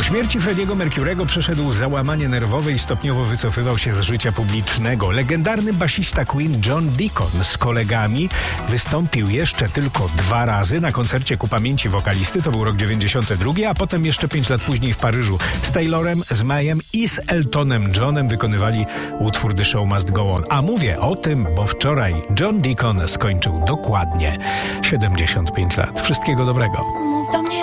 śmierci Freddie'ego Mercurego przeszedł załamanie nerwowe i stopniowo wycofywał się z życia publicznego. Legendarny basista Queen John Deacon z kolegami wystąpił jeszcze tylko 2 razy na koncercie ku pamięci wokalisty, to był rok 92, a potem jeszcze 5 lat później w Paryżu z Taylorem, z Mayem i z Eltonem Johnem wykonywali utwór The Show Must Go On. A mówię o tym, bo wczoraj John Deacon skończył dokładnie 75 lat. Wszystkiego dobrego. Mów do mnie